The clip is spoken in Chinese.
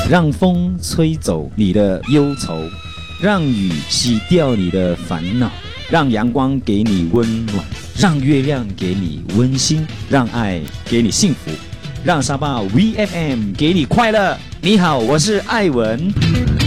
让风吹走你的忧愁，让雨洗掉你的烦恼，让阳光给你温暖，让月亮给你温馨，让爱给你幸福，让沙巴 VFM 给你快乐。你好，我是艾文。